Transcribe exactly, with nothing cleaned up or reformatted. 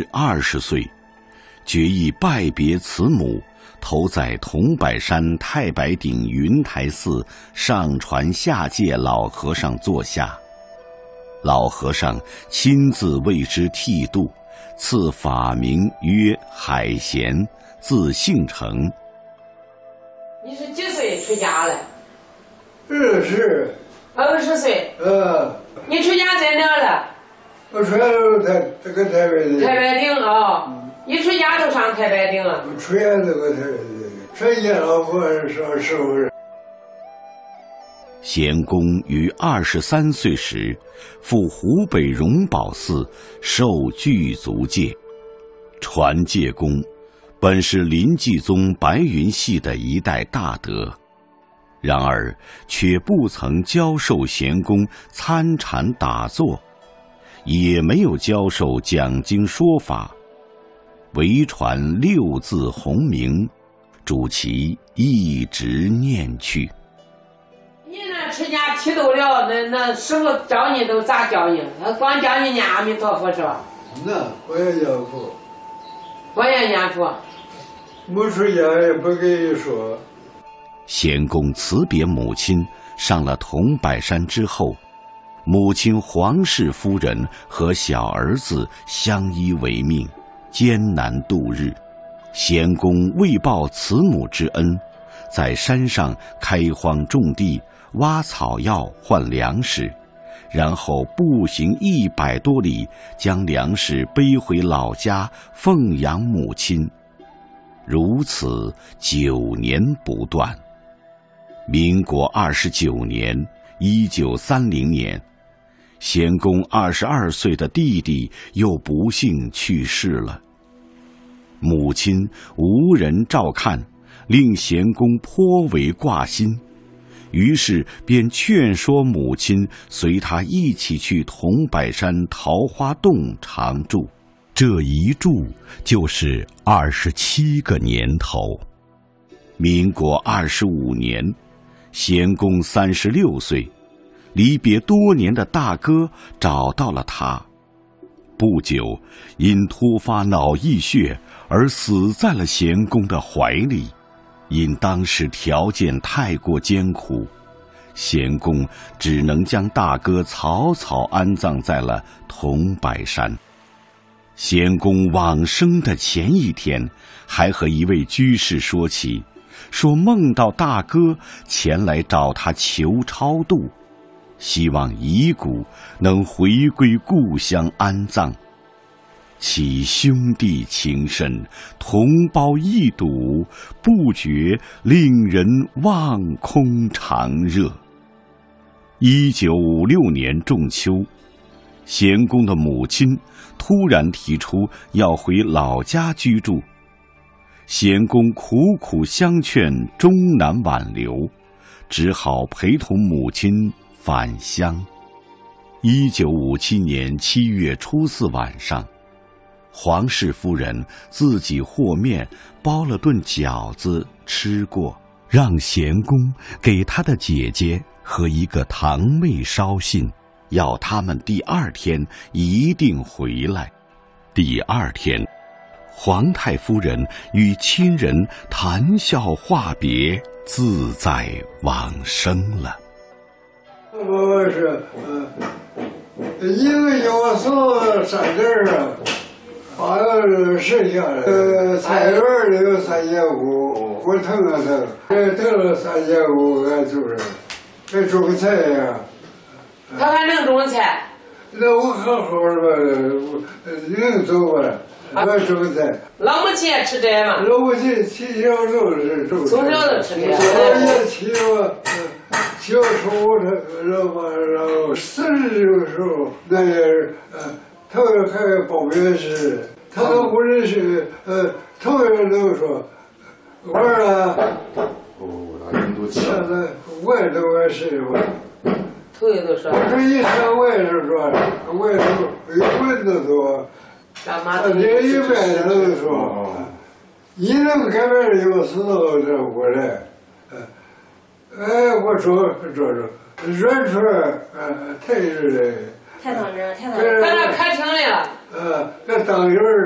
至二十岁，决意拜别慈母，投在桐柏山太白顶云台寺上传下界老和尚座下。老和尚亲自为之剃度，赐法名曰海贤，字姓成。 你是几岁出家了？ 二十。 二十岁。 呃。 你出家在哪了？ 我出家都台这个台北的。 太白顶啊、哦！你出家都上太白顶了？ 我出家这个台北的，出家老和尚师傅。 贤公于二十三岁时，赴湖北荣宝寺受具足戒。传戒公本是临济宗白云系的一代大德，然而却不曾教授贤公参禅打坐，也没有教授讲经说法，唯传六字洪名，主其一直念去。 你那出家剃度了，那那师傅教你都咋教你？他光教你念阿弥陀佛是吧？ 那我也念佛， 我也念佛。 没出家也不跟你说。 贤公辞别母亲，上了桐柏山之后，母亲黄氏夫人和小儿子相依为命，艰难度日。贤公为报慈母之恩，在山上开荒种地，挖草药换粮食，然后步行一百多里，将粮食背回老家奉养母亲。如此九年不断。民国二十九年，一九三零年，贤公二十二岁的弟弟又不幸去世了。母亲无人照看，令贤公颇为挂心，于是便劝说母亲随他一起去桐柏山桃花洞常住。这一住就是二十七个年头。民国二十五年，贤公三十六岁，离别多年的大哥找到了他。不久，因突发脑溢血而死在了贤公的怀里。因当时条件太过艰苦，贤公只能将大哥草草安葬在了桐柏山。贤公往生的前一天，还和一位居士说起，说梦到大哥前来找他求超度，希望遗骨能回归故乡安葬。其兄弟情深，同胞一睹，不觉令人望空长热。一九五六年仲秋，贤公的母亲突然提出要回老家居住，贤公苦苦相劝，终难挽留，只好陪同母亲返乡。一九五七年七月初四晚上，黄氏夫人自己和面包了顿饺子吃过，让贤公给他的姐姐和一个堂妹捎信，要他们第二天一定回来。第二天，皇太夫人与亲人谈笑话别，自在往生了。 我是，嗯、呃，一个要送三件啊，好像是剩下的。呃，菜园里有三节骨，我腾了腾，这腾了三节骨，俺就是，还种菜呀。 他还能种菜？ 那我好好的，我能走吧？我种菜。 老母亲也吃这个吗？ 老母亲从小就是种菜。 从小就吃这个。 我也骑我，骑我宠物车，然后然后四十的时候，那人呃，头还报名时，他都不认识，呃，头人都说，我儿哦，那人都气了。 我也都我是我。 头一都说。 我说一说我也是说，我也都有问的说，他这一般都说，你能改变有时候这过来，哎，我说说说，软出来，呃，太热了。 太烫人，太烫人。 在那客厅里了。 呃，这当院